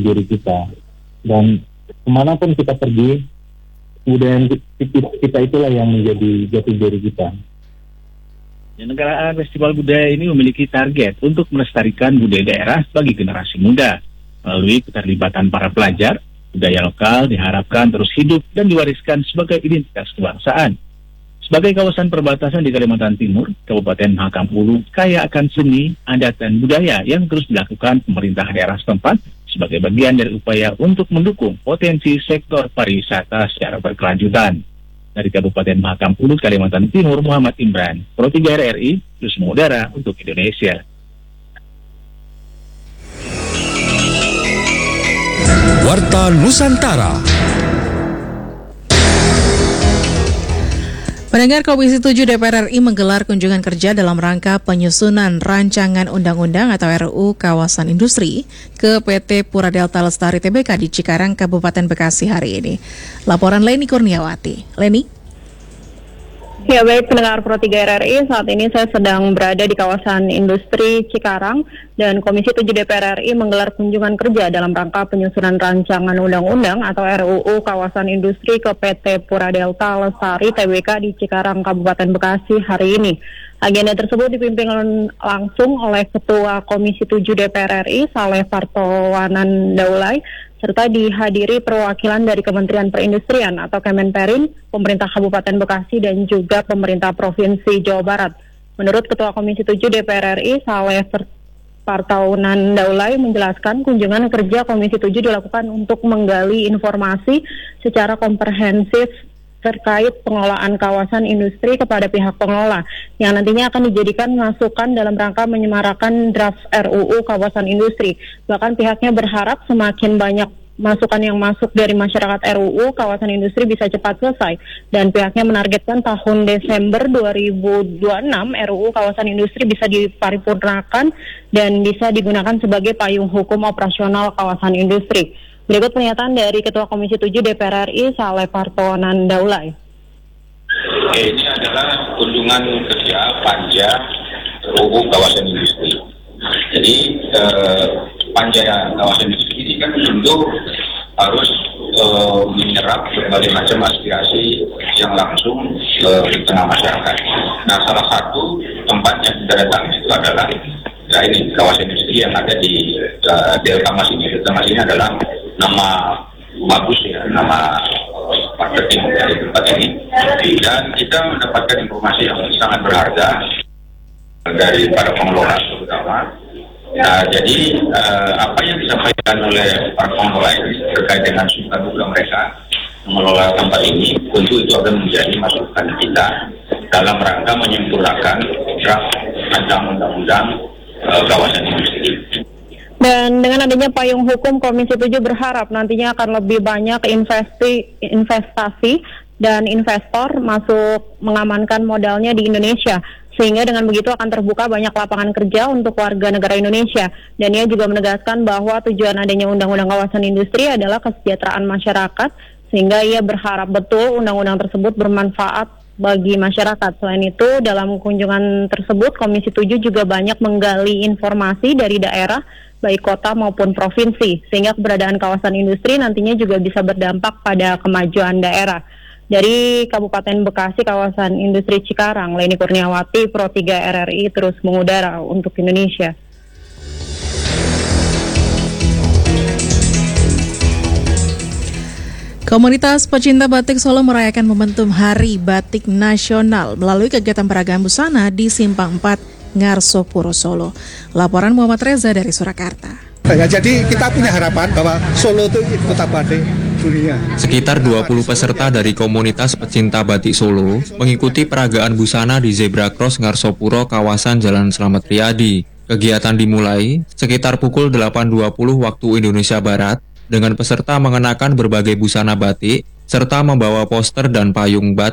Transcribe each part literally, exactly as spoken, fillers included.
diri kita. Dan kemanapun kita pergi, budaya kita itulah yang menjadi jati diri kita. Penyelenggaraan Festival Budaya ini memiliki target untuk melestarikan budaya daerah bagi generasi muda. Melalui keterlibatan para pelajar, budaya lokal diharapkan terus hidup dan diwariskan sebagai identitas kebangsaan. Sebagai kawasan perbatasan di Kalimantan Timur, Kabupaten Mahakam Ulu kaya akan seni, adat, dan budaya yang terus dilakukan pemerintah daerah setempat sebagai bagian dari upaya untuk mendukung potensi sektor pariwisata secara berkelanjutan. Dari Kabupaten Mahakam Ulu, Kalimantan Timur, Muhammad Imran, Pro tiga R R I, terus mengudara untuk Indonesia. Warta Nusantara. Pendengar, Komisi tujuh D P R R I menggelar kunjungan kerja dalam rangka penyusunan rancangan undang-undang atau R U U kawasan industri ke P T Pura Delta Lestari T B K di Cikarang, Kabupaten Bekasi hari ini. Laporan Leni Kurniawati. Leni? Ya baik, pendengar Pro tiga R R I, saat ini saya sedang berada di kawasan industri Cikarang dan Komisi tujuh D P R R I menggelar kunjungan kerja dalam rangka penyusunan rancangan undang-undang atau R U U kawasan industri ke P T Pura Delta Lestari T B K di Cikarang, Kabupaten Bekasi hari ini. Agenda tersebut dipimpin langsung oleh Ketua Komisi tujuh D P R R I, Saleh Partowanan Daulay, serta dihadiri perwakilan dari Kementerian Perindustrian atau Kemenperin, pemerintah Kabupaten Bekasi, dan juga pemerintah Provinsi Jawa Barat. Menurut Ketua Komisi tujuh D P R R I, Saleh Partowanan Daulay menjelaskan kunjungan kerja Komisi tujuh dilakukan untuk menggali informasi secara komprehensif terkait pengelolaan kawasan industri kepada pihak pengelola yang nantinya akan dijadikan masukan dalam rangka menyemarakan draft R U U kawasan industri. Bahkan pihaknya berharap semakin banyak masukan yang masuk dari masyarakat R U U kawasan industri bisa cepat selesai, dan pihaknya menargetkan tahun Desember dua ribu dua puluh enam R U U kawasan industri bisa diparipurnakan dan bisa digunakan sebagai payung hukum operasional kawasan industri. Berikut pernyataan dari Ketua Komisi tujuh D P R R I, Saleh Partowanan Daulay. Oke, ini adalah kunjungan kerja panja R U U kawasan industri. Jadi eh, panja kawasan industri ini kan tentu harus eh, menyerap berbagai macam aspirasi yang langsung eh, di tengah masyarakat. Nah, salah satu tempat yang kita datangi itu adalah ya ini kawasan industri yang ada di uh, Delta Mas ini. Delta Mas ini adalah nama bagus ya, nama uh, marketing dari tempat ini. Dan kita mendapatkan informasi yang sangat berharga dari para pengelola terutama. Nah, jadi uh, apa yang disampaikan oleh para pengelola ini terkait dengan suka duka mereka mengelola tempat ini, tentu itu akan menjadi masukan kita dalam rangka menyempurnakan draft rancangan undang-undang uh, kawasan industri. Dan dengan adanya payung hukum, Komisi tujuh berharap nantinya akan lebih banyak investi, investasi dan investor masuk mengamankan modalnya di Indonesia. Sehingga dengan begitu akan terbuka banyak lapangan kerja untuk warga negara Indonesia. Dan ia juga menegaskan bahwa tujuan adanya Undang-Undang Kawasan Industri adalah kesejahteraan masyarakat, sehingga ia berharap betul undang-undang tersebut bermanfaat bagi masyarakat. Selain itu, dalam kunjungan tersebut, Komisi tujuh juga banyak menggali informasi dari daerah, baik kota maupun provinsi, sehingga keberadaan kawasan industri nantinya juga bisa berdampak pada kemajuan daerah. Dari Kabupaten Bekasi, kawasan industri Cikarang, Leni Kurniawati, Pro tiga R R I terus mengudara untuk Indonesia. Komunitas pecinta batik Solo merayakan momentum Hari Batik Nasional melalui kegiatan peragaan busana di Simpang empat, Ngarsopuro, Solo. Laporan Muhammad Reza dari Surakarta. Ya, jadi kita punya harapan bahwa Solo itu kota batik dunia. Sekitar dua puluh peserta dari komunitas pecinta batik Solo mengikuti peragaan busana di Zebra Cross Ngarsopuro, kawasan Jalan Slamet Riyadi. Kegiatan dimulai sekitar pukul delapan dua puluh waktu Indonesia Barat dengan peserta mengenakan berbagai busana batik serta membawa poster dan payung batik.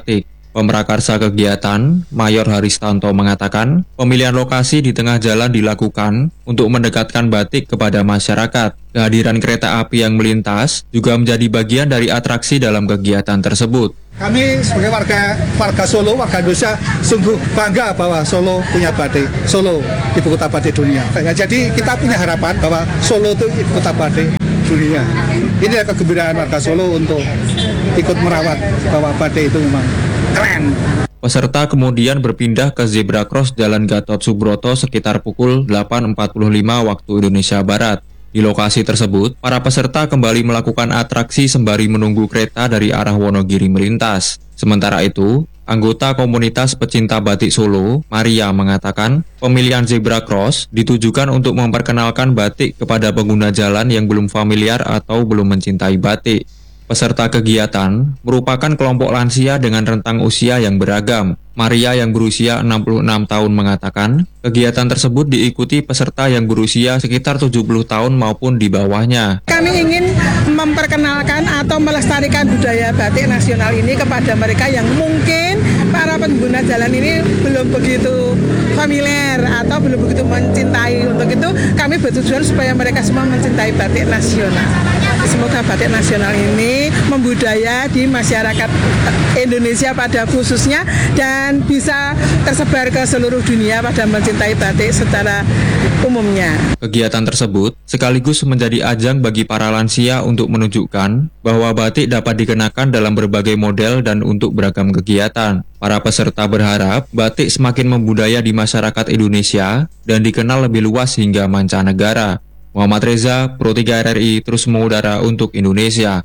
Pemrakarsa kegiatan, Mayor Haristanto mengatakan, pemilihan lokasi di tengah jalan dilakukan untuk mendekatkan batik kepada masyarakat. Kehadiran kereta api yang melintas juga menjadi bagian dari atraksi dalam kegiatan tersebut. Kami sebagai warga warga Solo, warga Indonesia sungguh bangga bahwa Solo punya batik. Solo ibu kota batik dunia. Jadi kita punya harapan bahwa Solo itu ibu kota batik dunia. Ini adalah kegembiraan warga Solo untuk ikut merawat bahwa batik itu memang keren. Peserta kemudian berpindah ke Zebra Cross Jalan Gatot Subroto sekitar pukul delapan empat puluh lima waktu Indonesia Barat. Di lokasi tersebut, para peserta kembali melakukan atraksi sembari menunggu kereta dari arah Wonogiri melintas. Sementara itu, anggota komunitas pecinta batik Solo, Maria, mengatakan pemilihan Zebra Cross ditujukan untuk memperkenalkan batik kepada pengguna jalan yang belum familiar atau belum mencintai batik. Peserta kegiatan merupakan kelompok lansia dengan rentang usia yang beragam. Maria yang berusia enam puluh enam tahun mengatakan, kegiatan tersebut diikuti peserta yang berusia sekitar tujuh puluh tahun maupun di bawahnya. Kami ingin memperkenalkan atau melestarikan budaya batik nasional ini kepada mereka yang mungkin para pengguna jalan ini belum begitu familiar atau belum begitu mencintai. Untuk itu kami bertujuan supaya mereka semua mencintai batik nasional. Semoga batik nasional ini membudaya di masyarakat Indonesia pada khususnya dan bisa tersebar ke seluruh dunia pada mencintai batik secara umumnya. Kegiatan tersebut sekaligus menjadi ajang bagi para lansia untuk menunjukkan bahwa batik dapat dikenakan dalam berbagai model dan untuk beragam kegiatan. Para peserta berharap batik semakin membudaya di masyarakat Indonesia dan dikenal lebih luas hingga mancanegara. Muhammad Reza, Pro tiga R R I, terus mengudara untuk Indonesia.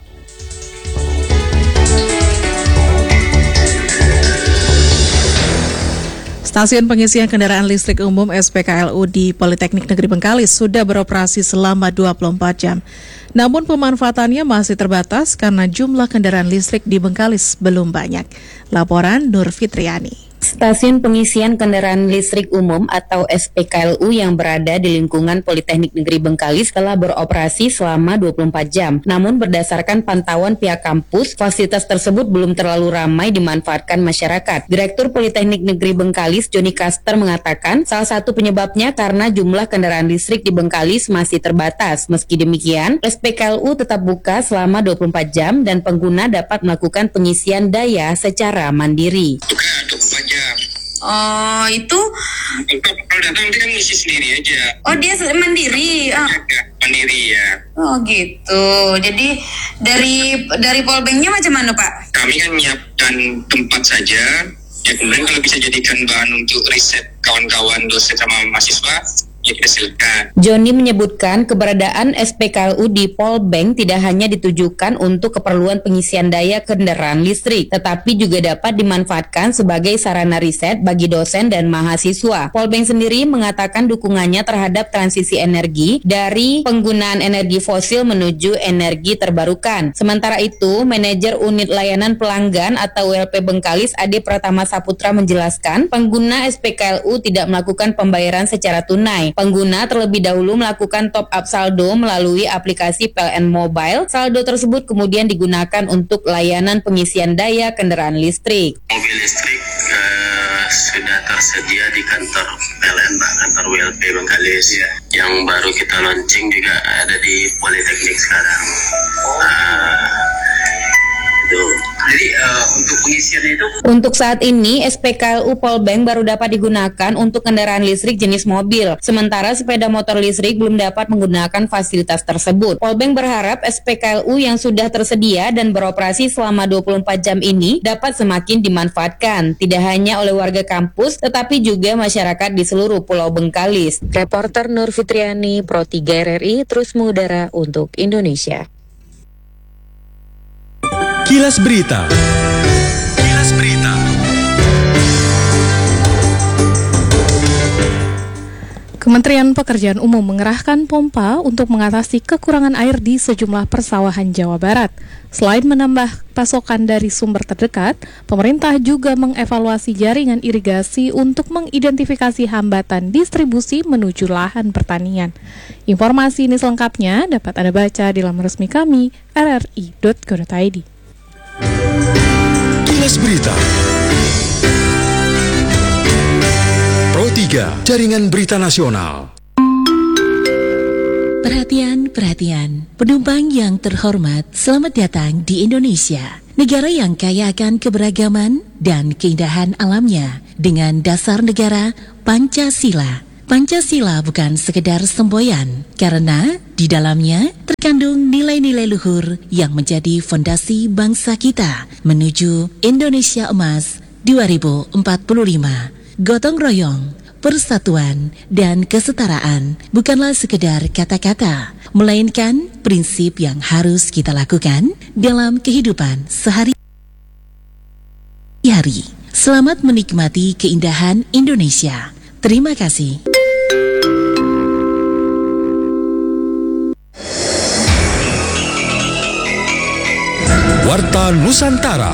Stasiun pengisian kendaraan listrik umum S P K L U di Politeknik Negeri Bengkalis sudah beroperasi selama dua puluh empat jam. Namun pemanfaatannya masih terbatas karena jumlah kendaraan listrik di Bengkalis belum banyak. Laporan Nur Fitriani. Stasiun pengisian kendaraan listrik umum atau S P K L U yang berada di lingkungan Politeknik Negeri Bengkalis telah beroperasi selama dua puluh empat jam. Namun berdasarkan pantauan pihak kampus, fasilitas tersebut belum terlalu ramai dimanfaatkan masyarakat. Direktur Politeknik Negeri Bengkalis, Joni Kaster, mengatakan salah satu penyebabnya karena jumlah kendaraan listrik di Bengkalis masih terbatas. Meski demikian, S P K L U tetap buka selama dua puluh empat jam dan pengguna dapat melakukan pengisian daya secara mandiri. Oh, itu kalau datang dia kan ngisi sendiri aja. Oh, dia mandiri. Oh. Ya, mandiri ya. Oh, gitu. Jadi dari dari Polbanknya macam mana, Pak? Kami kan menyiapkan tempat saja. Ya kemudian kalau bisa jadikan bahan untuk riset kawan-kawan dosen sama mahasiswa, ya kita silakan. Joni menyebutkan keberadaan S P K L U di Polbank tidak hanya ditujukan untuk keperluan pengisian daya kendaraan listrik, tetapi juga dapat dimanfaatkan sebagai sarana riset bagi dosen dan mahasiswa. Polbank sendiri mengatakan dukungannya terhadap transisi energi dari penggunaan energi fosil menuju energi terbarukan. Sementara itu, Manajer Unit Layanan Pelanggan atau W L P Bengkalis Ade Pratama Saputra menjelaskan, pengguna S P K L U tidak melakukan pembayaran secara tunai. Pengguna terlebih dahulu melakukan top up saldo melalui aplikasi P L N Mobile. Saldo tersebut kemudian digunakan untuk layanan pengisian daya kendaraan listrik. Mobil listrik uh, sudah tersedia di kantor P L N, kantor W L P Bengkalis. Ya. Yang baru kita launching juga ada di Politeknik sekarang. Uh, Jadi uh, untuk pengisiannya itu? Untuk saat ini S P K L U Polbank baru dapat digunakan untuk kendaraan listrik jenis mobil. Sementara sepeda motor listrik belum dapat menggunakan fasilitas tersebut. Polbank berharap S P K L U yang sudah tersedia dan beroperasi selama dua puluh empat jam ini dapat semakin dimanfaatkan. Tidak hanya oleh warga kampus, tetapi juga masyarakat di seluruh Pulau Bengkalis. Reporter Nur Fitriani, Pro tiga R R I, terus mengudara untuk Indonesia. Kilas Berita. Kilas Berita. Kementerian Pekerjaan Umum mengerahkan pompa untuk mengatasi kekurangan air di sejumlah persawahan Jawa Barat. Selain menambah pasokan dari sumber terdekat, pemerintah juga mengevaluasi jaringan irigasi untuk mengidentifikasi hambatan distribusi menuju lahan pertanian. Informasi ini selengkapnya dapat Anda baca di laman resmi kami r r i dot co dot i d. Kilas Berita. Pro tiga, Jaringan Berita Nasional. Perhatian, perhatian. Penumpang yang terhormat, selamat datang di Indonesia. Negara yang kaya akan keberagaman dan keindahan alamnya dengan dasar negara Pancasila. Pancasila bukan sekedar semboyan, karena di dalamnya terkandung nilai-nilai luhur yang menjadi fondasi bangsa kita menuju Indonesia Emas dua ribu empat puluh lima. Gotong royong, persatuan, dan kesetaraan bukanlah sekedar kata-kata, melainkan prinsip yang harus kita lakukan dalam kehidupan sehari-hari. Selamat menikmati keindahan Indonesia. Terima kasih. Warta Nusantara.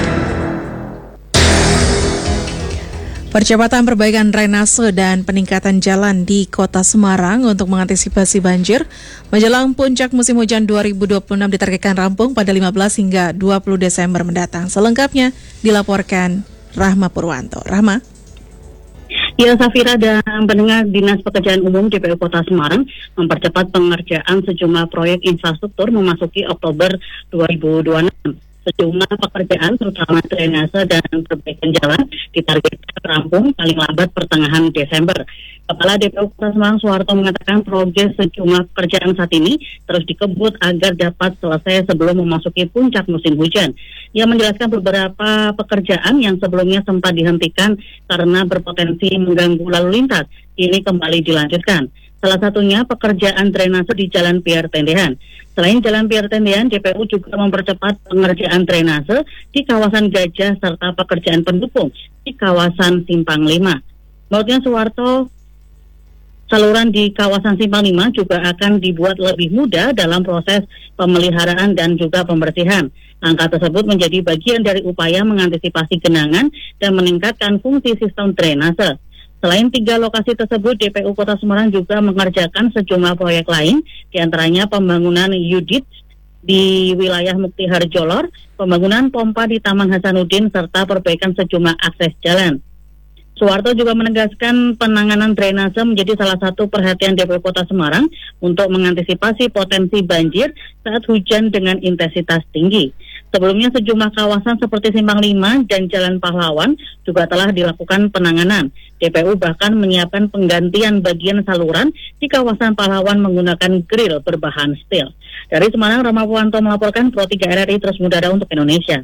Percepatan perbaikan drainase dan peningkatan jalan di Kota Semarang untuk mengantisipasi banjir menjelang puncak musim hujan dua ribu dua puluh enam ditargetkan rampung pada lima belas hingga dua puluh Desember mendatang. Selengkapnya dilaporkan Rahma Purwanto. Rahma. Ya, Safira dan pendengar, Dinas Pekerjaan Umum D P U Kota Semarang mempercepat pengerjaan sejumlah proyek infrastruktur memasuki Oktober dua ribu dua puluh enam. Sejumlah pekerjaan terutama drainase dan perbaikan jalan ditargetkan rampung paling lambat pertengahan Desember. Kepala D P U Kota Semarang Suharto mengatakan progres sejumlah pekerjaan saat ini terus dikebut agar dapat selesai sebelum memasuki puncak musim hujan. Ia menjelaskan beberapa pekerjaan yang sebelumnya sempat dihentikan karena berpotensi mengganggu lalu lintas, ini kembali dilanjutkan. Salah satunya pekerjaan drainase di Jalan Pier Tendean. Selain Jalan Pier Tendean, D P U juga mempercepat pengerjaan drainase di kawasan Gajah serta pekerjaan pendukung di kawasan Simpang lima. Menurutnya Suharto, saluran di kawasan Simpang lima juga akan dibuat lebih mudah dalam proses pemeliharaan dan juga pembersihan. Langkah tersebut menjadi bagian dari upaya mengantisipasi genangan dan meningkatkan fungsi sistem drainase. Selain tiga lokasi tersebut, D P U Kota Semarang juga mengerjakan sejumlah proyek lain, diantaranya pembangunan Yudit di wilayah Mukti Harjolor, pembangunan pompa di Taman Hasanuddin, serta perbaikan sejumlah akses jalan. Suharto juga menegaskan penanganan drainase menjadi salah satu perhatian D P U Kota Semarang untuk mengantisipasi potensi banjir saat hujan dengan intensitas tinggi. Sebelumnya sejumlah kawasan seperti Simpang lima dan Jalan Pahlawan juga telah dilakukan penanganan. D P U bahkan menyiapkan penggantian bagian saluran di kawasan Pahlawan menggunakan grill berbahan steel. Dari Semarang, Rahma Purwanto melaporkan. Pro tiga R R I terus mudara untuk Indonesia.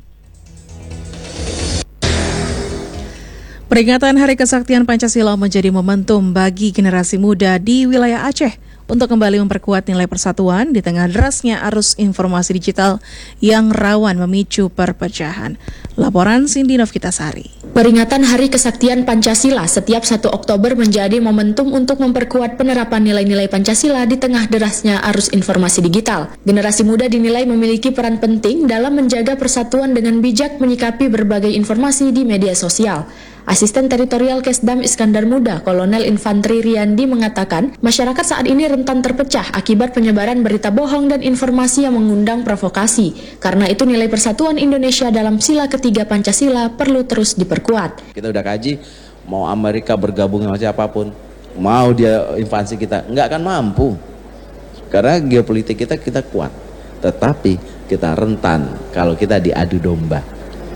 Peringatan Hari Kesaktian Pancasila menjadi momentum bagi generasi muda di wilayah Aceh untuk kembali memperkuat nilai persatuan di tengah derasnya arus informasi digital yang rawan memicu perpecahan. Laporan Cindy Novkitasari. Peringatan Hari Kesaktian Pancasila setiap satu Oktober menjadi momentum untuk memperkuat penerapan nilai-nilai Pancasila di tengah derasnya arus informasi digital. Generasi muda dinilai memiliki peran penting dalam menjaga persatuan dengan bijak menyikapi berbagai informasi di media sosial. Asisten Teritorial Kesdam Iskandar Muda, Kolonel Infanteri Riyandi mengatakan, masyarakat saat ini rentan terpecah akibat penyebaran berita bohong dan informasi yang mengundang provokasi. Karena itu nilai persatuan Indonesia dalam sila ketiga Pancasila perlu terus diperkuat. Kita udah kaji, mau Amerika bergabung sama siapapun, mau dia invasi kita, nggak akan mampu. Karena geopolitik kita, kita kuat. Tetapi kita rentan kalau kita diadu domba.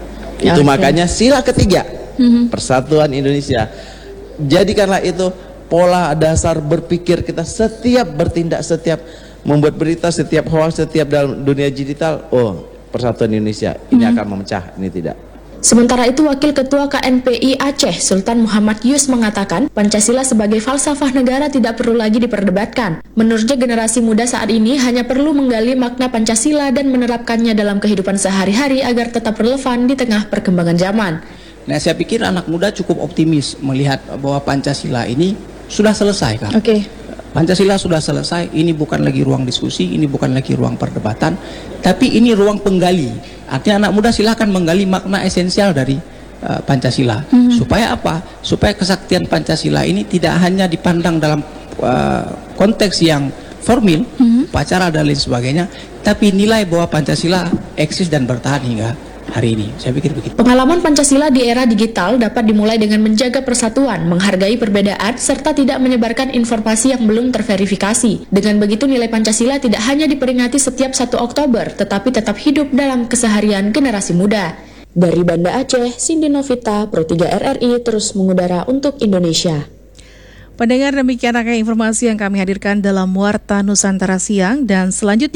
Itu okay. Makanya sila ketiga. Persatuan Indonesia. Jadikanlah itu pola dasar berpikir kita setiap bertindak, setiap membuat berita, setiap hoax, setiap dalam dunia digital. Oh, Persatuan Indonesia ini hmm. akan memecah, ini tidak. Sementara itu, Wakil Ketua K N P I Aceh, Sultan Muhammad Yus mengatakan, Pancasila sebagai falsafah negara tidak perlu lagi diperdebatkan. Menurutnya, generasi muda saat ini hanya perlu menggali makna Pancasila dan menerapkannya dalam kehidupan sehari-hari agar tetap relevan di tengah perkembangan zaman. Nah, saya pikir anak muda cukup optimis melihat bahwa Pancasila ini sudah selesai kan. Oke. Okay. Pancasila sudah selesai, ini bukan lagi ruang diskusi, ini bukan lagi ruang perdebatan, tapi ini ruang penggali. Artinya anak muda silahkan menggali makna esensial dari uh, Pancasila. Hmm. Supaya apa? Supaya kesaktian Pancasila ini tidak hanya dipandang dalam uh, konteks yang formil, hmm. upacara dan lain sebagainya, tapi nilai bahwa Pancasila eksis dan bertahan hingga hari ini. Saya pikir begitu. Pengalaman Pancasila di era digital dapat dimulai dengan menjaga persatuan, menghargai perbedaan, serta tidak menyebarkan informasi yang belum terverifikasi. Dengan begitu, nilai Pancasila tidak hanya diperingati setiap satu Oktober, tetapi tetap hidup dalam keseharian generasi muda. Dari Banda Aceh, Cindy Novita, Pro tiga R R I terus mengudara untuk Indonesia. Pendengar, demikian rangkaian informasi yang kami hadirkan dalam Warta Nusantara Siang, dan selanjutnya